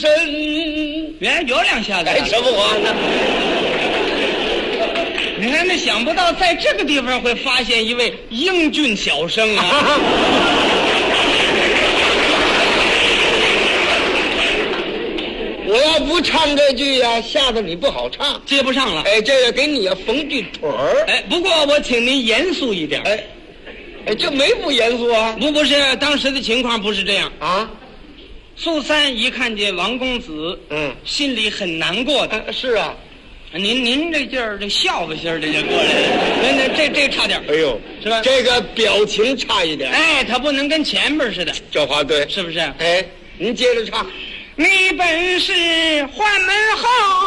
身。 原有两下子。 哎，什么话呢？ 你看，那想不到在这个地方会发现一位英俊小生啊！ 我要不唱这句呀，吓得你不好唱， 接不上了。 哎，这个给你缝句腿儿。 哎，不过我请您严肃一点。 哎，这没不严肃啊？ 不是，当时的情况不是这样啊。 苏三一看见王公子，心里很难过的。 是啊， 您这劲儿，这笑话心儿的就过来了。这差点。 哎呦， 是吧？ 这个表情差一点。 哎，他不能跟前边似的。 这话对， 是不是？ 哎，您接着唱。 你本是宦门后。